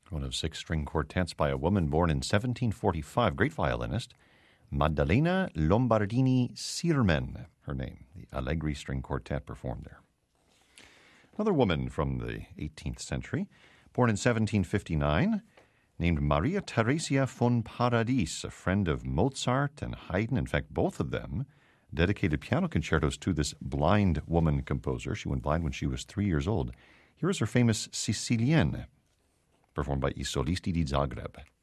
one of 6 string quartets by a woman born in 1745, great violinist, Maddalena Lombardini Sirmen, her name. The Allegri String Quartet performed there. Another woman from the 18th century, born in 1759, named Maria Theresia von Paradis, a friend of Mozart and Haydn. In fact, both of them dedicated piano concertos to this blind woman composer. She went blind when she was 3 years old. Here is her famous Sicilienne, performed by I Solisti di Zagreb.